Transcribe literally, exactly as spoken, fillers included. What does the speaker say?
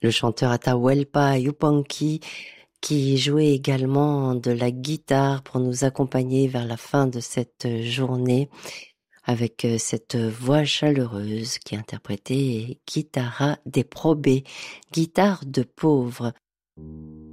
le chanteur Atahualpa Yupanqui, qui jouait également de la guitare pour nous accompagner vers la fin de cette journée, avec cette voix chaleureuse qui interprétait Guitarra de Probé, guitare de pauvre.